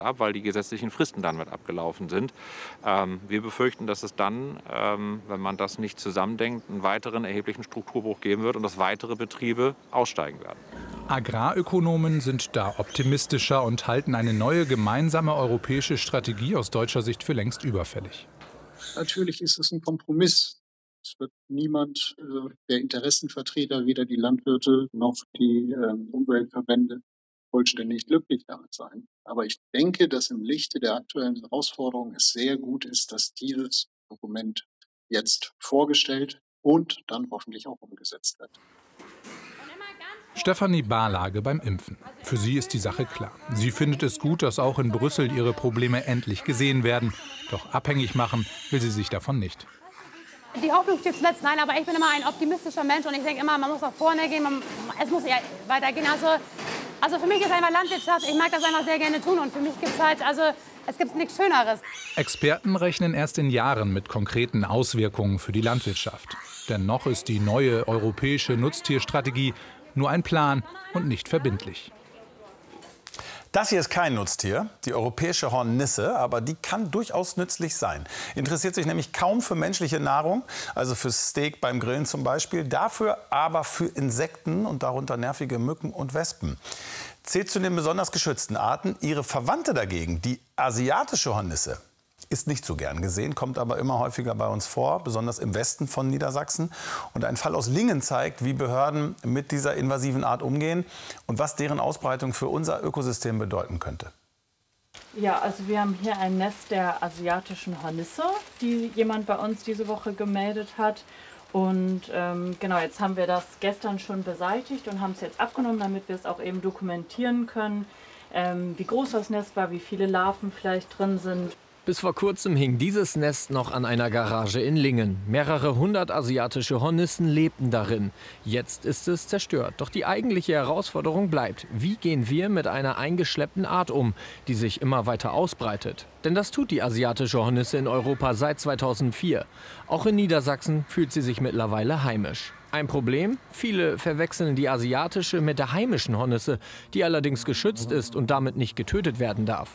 ab, weil die gesetzlichen Fristen dann mit abgelaufen sind. Wir befürchten, dass es dann, wenn man das nicht zusammendenkt, einen weiteren erheblichen Strukturbruch geben wird und dass weitere Betriebe aussteigen werden. Agrarökonomen sind da optimistischer und halten eine neue gemeinsame europäische Strategie aus deutscher Sicht für längst überfällig. Natürlich ist es ein Kompromiss. Es wird niemand der Interessenvertreter, weder die Landwirte noch die Umweltverbände, vollständig glücklich damit sein. Aber ich denke, dass im Lichte der aktuellen Herausforderungen es sehr gut ist, dass dieses Dokument jetzt vorgestellt und dann hoffentlich auch umgesetzt wird. Stefanie Barlage beim Impfen. Für sie ist die Sache klar. Sie findet es gut, dass auch in Brüssel ihre Probleme endlich gesehen werden. Doch abhängig machen will sie sich davon nicht. Die Hoffnung stirbt zuletzt, nein, aber ich bin immer ein optimistischer Mensch und ich denke immer, man muss nach vorne gehen, es muss ja weitergehen. Also für mich ist einfach Landwirtschaft, ich mag das einfach sehr gerne tun und für mich gibt es halt, es gibt nichts Schöneres. Experten rechnen erst in Jahren mit konkreten Auswirkungen für die Landwirtschaft. Denn noch ist die neue europäische Nutztierstrategie nur ein Plan und nicht verbindlich. Das hier ist kein Nutztier, die europäische Hornisse, aber die kann durchaus nützlich sein. Interessiert sich nämlich kaum für menschliche Nahrung, also für Steak beim Grillen zum Beispiel, dafür aber für Insekten und darunter nervige Mücken und Wespen. Zählt zu den besonders geschützten Arten. Ihre Verwandte dagegen, die asiatische Hornisse, ist nicht so gern gesehen, kommt aber immer häufiger bei uns vor, besonders im Westen von Niedersachsen. Und ein Fall aus Lingen zeigt, wie Behörden mit dieser invasiven Art umgehen und was deren Ausbreitung für unser Ökosystem bedeuten könnte. Ja, also wir haben hier ein Nest der asiatischen Hornisse, die jemand bei uns diese Woche gemeldet hat. Und genau, jetzt haben wir das gestern schon beseitigt und haben es jetzt abgenommen, damit wir es auch eben dokumentieren können, wie groß das Nest war, wie viele Larven vielleicht drin sind. Bis vor kurzem hing dieses Nest noch an einer Garage in Lingen. Mehrere hundert asiatische Hornissen lebten darin. Jetzt ist es zerstört. Doch die eigentliche Herausforderung bleibt: Wie gehen wir mit einer eingeschleppten Art um, die sich immer weiter ausbreitet? Denn das tut die asiatische Hornisse in Europa seit 2004. Auch in Niedersachsen fühlt sie sich mittlerweile heimisch. Ein Problem? Viele verwechseln die asiatische mit der heimischen Hornisse, die allerdings geschützt ist und damit nicht getötet werden darf.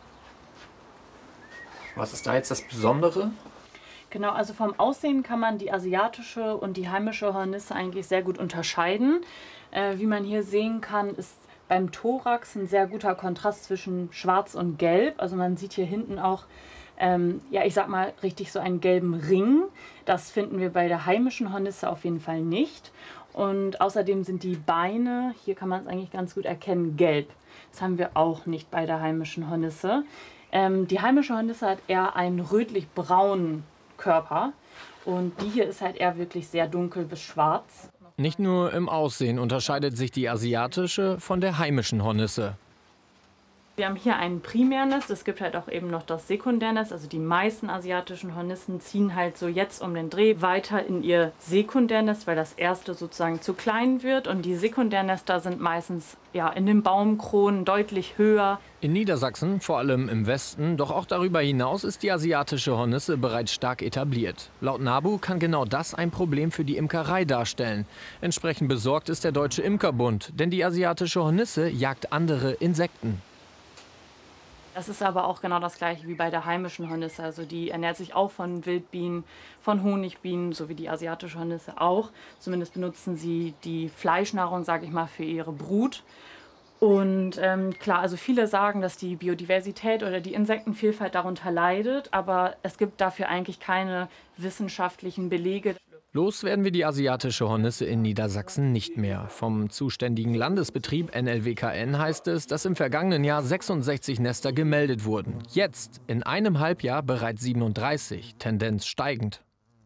Was ist da jetzt das Besondere? Genau, also vom Aussehen kann man die asiatische und die heimische Hornisse eigentlich sehr gut unterscheiden. Wie man hier sehen kann, ist beim Thorax ein sehr guter Kontrast zwischen Schwarz und Gelb. Also man sieht hier hinten auch, ja, ich sag mal, richtig so einen gelben Ring. Das finden wir bei der heimischen Hornisse auf jeden Fall nicht. Und außerdem sind die Beine, hier kann man es eigentlich ganz gut erkennen, gelb. Das haben wir auch nicht bei der heimischen Hornisse. Die heimische Hornisse hat eher einen rötlich-braunen Körper und die hier ist halt eher wirklich sehr dunkel bis schwarz. Nicht nur im Aussehen unterscheidet sich die asiatische von der heimischen Hornisse. Wir haben hier ein Primärnest, es gibt halt auch eben noch das Sekundärnest. Also die meisten asiatischen Hornissen ziehen halt so jetzt um den Dreh weiter in ihr Sekundärnest, weil das erste sozusagen zu klein wird. Und die Sekundärnester sind meistens ja in den Baumkronen deutlich höher. In Niedersachsen, vor allem im Westen, doch auch darüber hinaus ist die asiatische Hornisse bereits stark etabliert. Laut NABU kann genau das ein Problem für die Imkerei darstellen. Entsprechend besorgt ist der Deutsche Imkerbund, denn die asiatische Hornisse jagt andere Insekten. Das ist aber auch genau das gleiche wie bei der heimischen Hornisse. Also die ernährt sich auch von Wildbienen, von Honigbienen, so wie die asiatische Hornisse auch. Zumindest benutzen sie die Fleischnahrung, sage ich mal, für ihre Brut. Und klar, also viele sagen, dass die Biodiversität oder die Insektenvielfalt darunter leidet, aber es gibt dafür eigentlich keine wissenschaftlichen Belege. Los werden wir die asiatische Hornisse in Niedersachsen nicht mehr. Vom zuständigen Landesbetrieb NLWKN heißt es, dass im vergangenen Jahr 66 Nester gemeldet wurden. Jetzt, in einem Halbjahr, bereits 37, Tendenz steigend.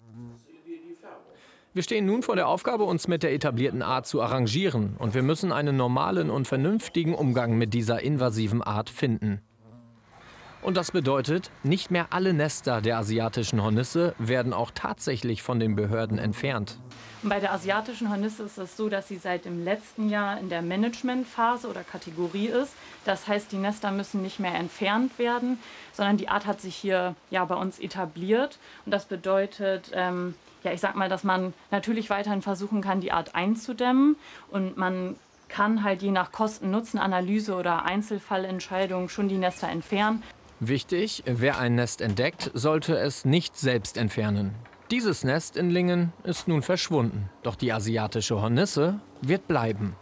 Wir stehen nun vor der Aufgabe, uns mit der etablierten Art zu arrangieren. Und wir müssen einen normalen und vernünftigen Umgang mit dieser invasiven Art finden. Und das bedeutet, nicht mehr alle Nester der asiatischen Hornisse werden auch tatsächlich von den Behörden entfernt. Bei der asiatischen Hornisse ist es so, dass sie seit dem letzten Jahr in der Managementphase oder Kategorie ist. Das heißt, die Nester müssen nicht mehr entfernt werden, sondern die Art hat sich hier ja bei uns etabliert. Und das bedeutet, ja, ich sag mal, dass man natürlich weiterhin versuchen kann, die Art einzudämmen. Und man kann halt je nach Kosten-Nutzen-Analyse oder Einzelfallentscheidung schon die Nester entfernen. Wichtig, wer ein Nest entdeckt, sollte es nicht selbst entfernen. Dieses Nest in Lingen ist nun verschwunden. Doch die asiatische Hornisse wird bleiben.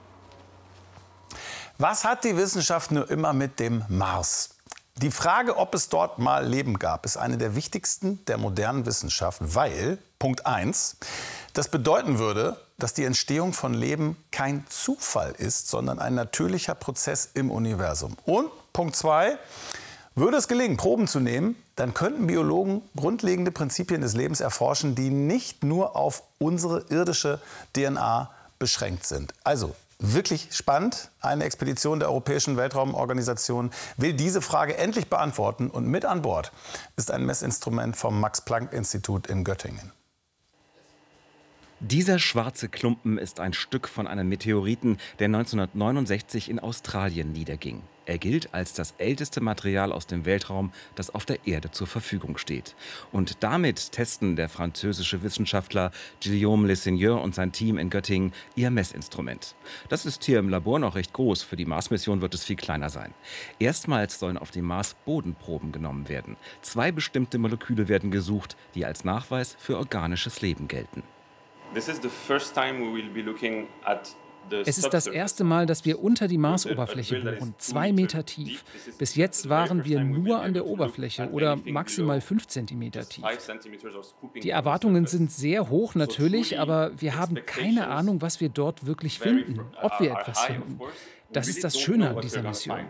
Was hat die Wissenschaft nur immer mit dem Mars? Die Frage, ob es dort mal Leben gab, ist eine der wichtigsten der modernen Wissenschaft, weil, Punkt 1, das bedeuten würde, dass die Entstehung von Leben kein Zufall ist, sondern ein natürlicher Prozess im Universum. Und Punkt 2, würde es gelingen, Proben zu nehmen, dann könnten Biologen grundlegende Prinzipien des Lebens erforschen, die nicht nur auf unsere irdische DNA beschränkt sind. Also wirklich spannend. Eine Expedition der Europäischen Weltraumorganisation will diese Frage endlich beantworten. Und mit an Bord ist ein Messinstrument vom Max-Planck-Institut in Göttingen. Dieser schwarze Klumpen ist ein Stück von einem Meteoriten, der 1969 in Australien niederging. Er gilt als das älteste Material aus dem Weltraum, das auf der Erde zur Verfügung steht. Und damit testen der französische Wissenschaftler Guillaume Lesseigneur und sein Team in Göttingen ihr Messinstrument. Das ist hier im Labor noch recht groß, für die Mars-Mission wird es viel kleiner sein. Erstmals sollen auf dem Mars Bodenproben genommen werden. 2 bestimmte Moleküle werden gesucht, die als Nachweis für organisches Leben gelten. Es ist das erste Mal, dass wir unter die Marsoberfläche bohren, 2 Meter tief. Bis jetzt waren wir nur an der Oberfläche oder maximal 5 Zentimeter tief. Die Erwartungen sind sehr hoch natürlich, aber wir haben keine Ahnung, was wir dort wirklich finden, ob wir etwas finden. Das ist das Schöne an dieser Mission.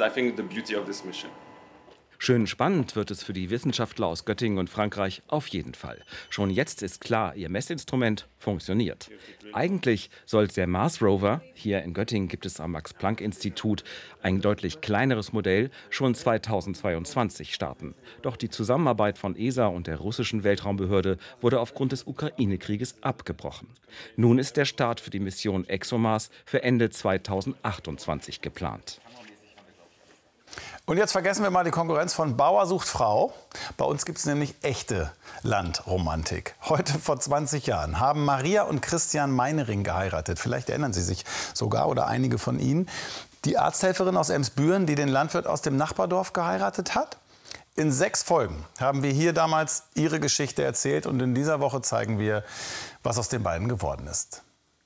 Schön spannend wird es für die Wissenschaftler aus Göttingen und Frankreich auf jeden Fall. Schon jetzt ist klar, ihr Messinstrument funktioniert. Eigentlich sollte der Mars Rover, hier in Göttingen gibt es am Max-Planck-Institut ein deutlich kleineres Modell, schon 2022 starten. Doch die Zusammenarbeit von ESA und der russischen Weltraumbehörde wurde aufgrund des Ukraine-Krieges abgebrochen. Nun ist der Start für die Mission ExoMars für Ende 2028 geplant. Und jetzt vergessen wir mal die Konkurrenz von Bauer sucht Frau. Bei uns gibt es nämlich echte Landromantik. Heute vor 20 Jahren haben Maria und Christian Meinering geheiratet. Vielleicht erinnern Sie sich sogar oder einige von Ihnen. Die Arzthelferin aus Emsbüren, die den Landwirt aus dem Nachbardorf geheiratet hat. In 6 Folgen haben wir hier damals ihre Geschichte erzählt. Und in dieser Woche zeigen wir, was aus den beiden geworden ist.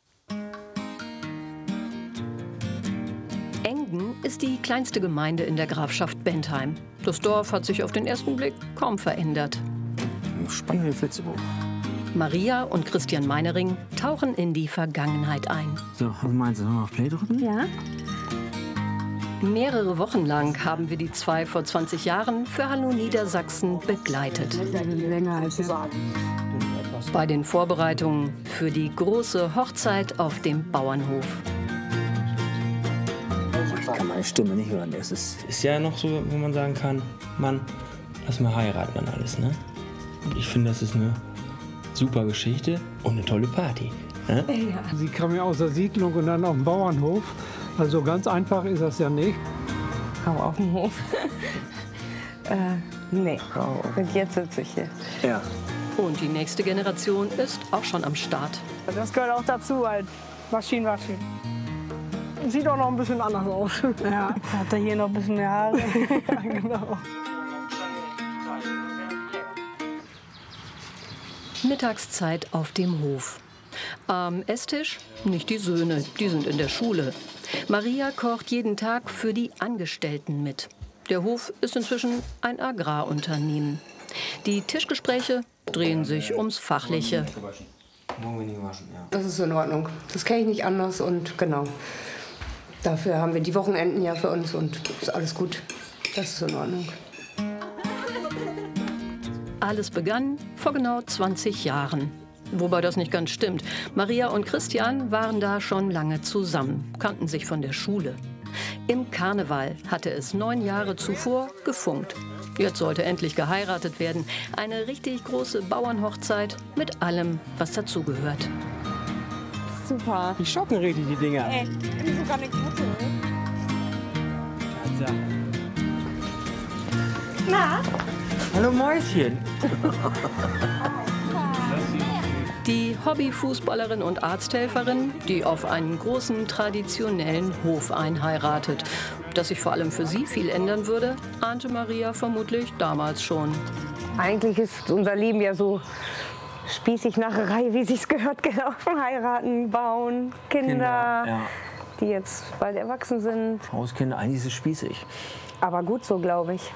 Ist die kleinste Gemeinde in der Grafschaft Bentheim. Das Dorf hat sich auf den ersten Blick kaum verändert. Spannende Flitzebogen. Maria und Christian Meinering tauchen in die Vergangenheit ein. So, was meinst du? Sollen wir auf Play drücken? Ja. Mehrere Wochen lang haben wir die 2 vor 20 Jahren für Hallo Niedersachsen begleitet. Länger als sagen. Bei den Vorbereitungen für die große Hochzeit auf dem Bauernhof. Ich kann meine Stimme nicht hören. Es ist ja noch so, wo man sagen kann, Mann, lass mal heiraten dann alles, ne? Und ich finde, das ist eine super Geschichte und eine tolle Party. Ne? Ja. Sie kam ja aus der Siedlung und dann auf dem Bauernhof. Also ganz einfach ist das ja nicht. Aber auf dem Hof? Nee. Und jetzt sitze ich hier. Ja. Und die nächste Generation ist auch schon am Start. Das gehört auch dazu, halt Maschinenwaschen. Sieht auch noch ein bisschen anders aus. Ja, hat er hier noch ein bisschen mehr Haare. Ja, genau. Mittagszeit auf dem Hof. Am Esstisch nicht die Söhne, die sind in der Schule. Maria kocht jeden Tag für die Angestellten mit. Der Hof ist inzwischen ein Agrarunternehmen. Die Tischgespräche drehen sich ums Fachliche. Das ist in Ordnung. Das kenne ich nicht anders und genau. Dafür haben wir die Wochenenden ja für uns und ist alles gut. Das ist in Ordnung. Alles begann vor genau 20 Jahren. Wobei das nicht ganz stimmt. Maria und Christian waren da schon lange zusammen, kannten sich von der Schule. Im Karneval hatte es 9 Jahre zuvor gefunkt. Jetzt sollte endlich geheiratet werden. Eine richtig große Bauernhochzeit mit allem, was dazugehört. Super. Die schocken richtig, die Dinger. Ey, ich bin sogar eine Kette. Na? Hallo Mäuschen. Die Hobbyfußballerin und Arzthelferin, die auf einen großen traditionellen Hof einheiratet. Dass sich vor allem für sie viel ändern würde, ahnte Maria vermutlich damals schon. Eigentlich ist unser Leben ja so spießig nach der Reihe, wie sich's gehört, gelaufen. Heiraten, bauen, Kinder, ja. Die jetzt bald erwachsen sind. Hauskinder, eigentlich ist es spießig. Aber gut so, glaube ich.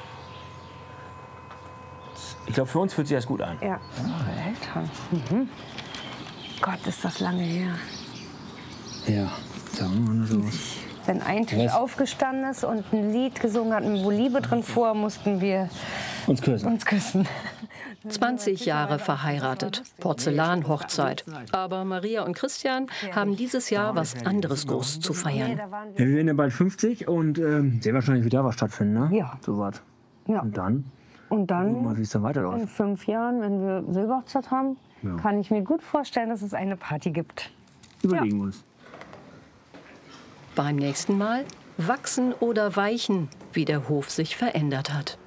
Ich glaube, für uns fühlt sich das gut an. Ja. Eltern. Mhm. Gott, ist das lange her. Ja, sagen wir mal so. Wenn ein Typ aufgestanden ist und ein Lied gesungen hat, wo Liebe drin vor, mussten wir uns küssen. 20 Jahre verheiratet, Porzellanhochzeit. Aber Maria und Christian haben dieses Jahr was anderes groß zu feiern. Ja, wir werden ja bald 50 und sehr wahrscheinlich wird da was stattfinden, ne? Ja. So was. Ja. Und dann? Und dann, gucken wir mal, wie es dann weiterläuft. In 5 Jahren, wenn wir Silberhochzeit haben, kann ich mir gut vorstellen, dass es eine Party gibt. Überlegen wir uns. Beim nächsten Mal wachsen oder weichen, wie der Hof sich verändert hat.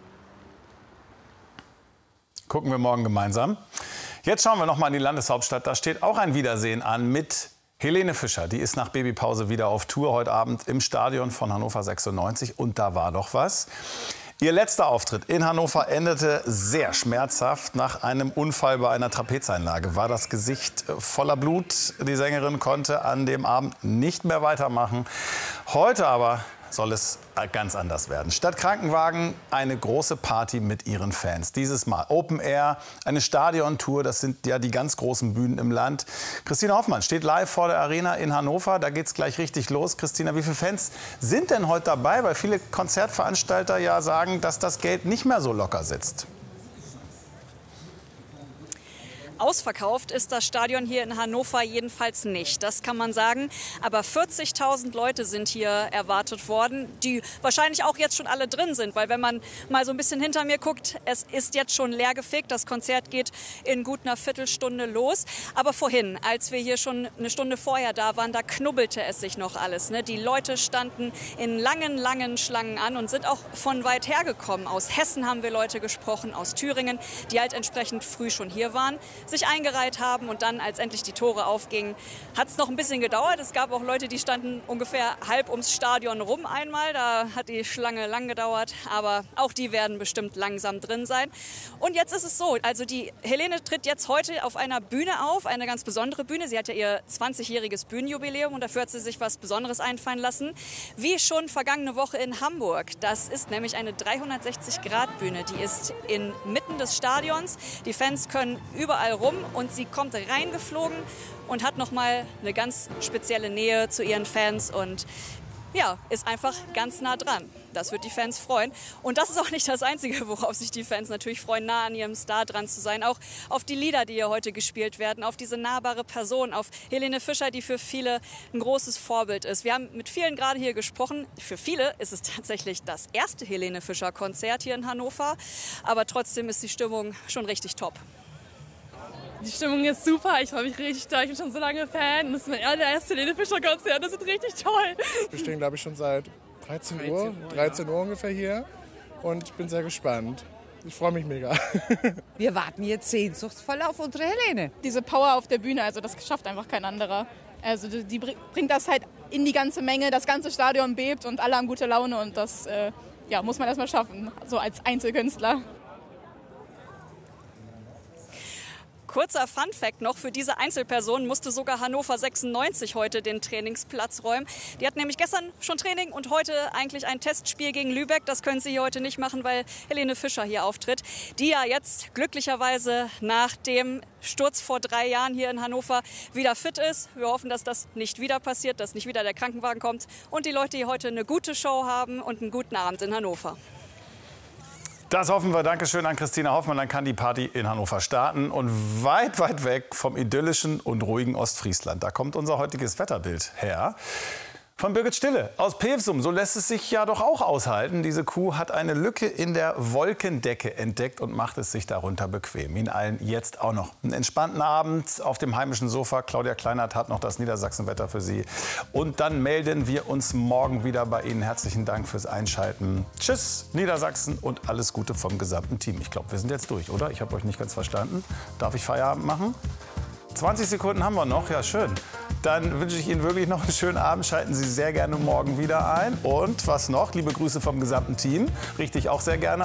Gucken wir morgen gemeinsam. Jetzt schauen wir noch mal in die Landeshauptstadt. Da steht auch ein Wiedersehen an mit Helene Fischer. Die ist nach Babypause wieder auf Tour heute Abend im Stadion von Hannover 96. Und da war doch was. Ihr letzter Auftritt in Hannover endete sehr schmerzhaft. Nach einem Unfall bei einer Trapezeinlage war das Gesicht voller Blut. Die Sängerin konnte an dem Abend nicht mehr weitermachen. Heute aber soll es ganz anders werden. Statt Krankenwagen eine große Party mit ihren Fans. Dieses Mal Open Air, eine Stadiontour, das sind ja die ganz großen Bühnen im Land. Christina Hoffmann steht live vor der Arena in Hannover, da geht's gleich richtig los. Christina, wie viele Fans sind denn heute dabei? Weil viele Konzertveranstalter ja sagen, dass das Geld nicht mehr so locker sitzt. Ausverkauft ist das Stadion hier in Hannover jedenfalls nicht, das kann man sagen. Aber 40.000 Leute sind hier erwartet worden, die wahrscheinlich auch jetzt schon alle drin sind. Weil wenn man mal so ein bisschen hinter mir guckt, es ist jetzt schon leergefegt. Das Konzert geht in gut einer Viertelstunde los. Aber vorhin, als wir hier schon eine Stunde vorher da waren, da knubbelte es sich noch alles. Ne? Die Leute standen in langen Schlangen an und sind auch von weit her gekommen. Aus Hessen haben wir Leute gesprochen, aus Thüringen, die halt entsprechend früh schon hier waren, sich eingereiht haben, und dann, als endlich die Tore aufgingen, hat es noch ein bisschen gedauert. Es gab auch Leute, die standen ungefähr halb ums Stadion rum einmal. Da hat die Schlange lang gedauert, aber auch die werden bestimmt langsam drin sein. Und jetzt ist es so, also die Helene tritt jetzt heute auf einer Bühne auf, eine ganz besondere Bühne. Sie hat ja ihr 20-jähriges Bühnenjubiläum und dafür hat sie sich was Besonderes einfallen lassen. Wie schon vergangene Woche in Hamburg. Das ist nämlich eine 360-Grad-Bühne. Die ist inmitten des Stadions. Die Fans können überall rum und sie kommt reingeflogen und hat noch mal eine ganz spezielle Nähe zu ihren Fans und ja, ist einfach ganz nah dran. Das wird die Fans freuen. Und das ist auch nicht das Einzige, worauf sich die Fans natürlich freuen, nah an ihrem Star dran zu sein. Auch auf die Lieder, die hier heute gespielt werden, auf diese nahbare Person, auf Helene Fischer, die für viele ein großes Vorbild ist. Wir haben mit vielen gerade hier gesprochen. Für viele ist es tatsächlich das erste Helene Fischer-Konzert hier in Hannover. Aber trotzdem ist die Stimmung schon richtig top. Die Stimmung ist super, ich freue mich richtig doll, ich bin schon so lange Fan. Das ist mein allererste Helene Fischer-Konzert, das wird richtig toll. Wir stehen, glaube ich, schon seit 13 Uhr ungefähr hier und ich bin sehr gespannt. Ich freue mich mega. Wir warten jetzt sehnsuchtsvoll auf unsere Helene. Diese Power auf der Bühne, also das schafft einfach kein anderer. Also die bringt das halt in die ganze Menge, das ganze Stadion bebt und alle haben gute Laune und das muss man erst mal schaffen, so als Einzelkünstler. Kurzer Funfact noch, für diese Einzelperson musste sogar Hannover 96 heute den Trainingsplatz räumen. Die hat nämlich gestern schon Training und heute eigentlich ein Testspiel gegen Lübeck. Das können sie hier heute nicht machen, weil Helene Fischer hier auftritt, die ja jetzt glücklicherweise nach dem Sturz vor 3 Jahren hier in Hannover wieder fit ist. Wir hoffen, dass das nicht wieder passiert, dass nicht wieder der Krankenwagen kommt und die Leute hier heute eine gute Show haben und einen guten Abend in Hannover. Das hoffen wir. Dankeschön an Christina Hoffmann. Dann kann die Party in Hannover starten. Und weit, weit weg vom idyllischen und ruhigen Ostfriesland. Da kommt unser heutiges Wetterbild her. Von Birgit Stille aus Pilsum. So lässt es sich ja doch auch aushalten. Diese Kuh hat eine Lücke in der Wolkendecke entdeckt und macht es sich darunter bequem. Ihnen allen jetzt auch noch einen entspannten Abend auf dem heimischen Sofa. Claudia Kleinert hat noch das Niedersachsenwetter für Sie. Und dann melden wir uns morgen wieder bei Ihnen. Herzlichen Dank fürs Einschalten. Tschüss, Niedersachsen und alles Gute vom gesamten Team. Ich glaube, wir sind jetzt durch, oder? Ich habe euch nicht ganz verstanden. Darf ich Feierabend machen? 20 Sekunden haben wir noch, ja schön. Dann wünsche ich Ihnen wirklich noch einen schönen Abend. Schalten Sie sehr gerne morgen wieder ein. Und was noch? Liebe Grüße vom gesamten Team. Richte ich auch sehr gerne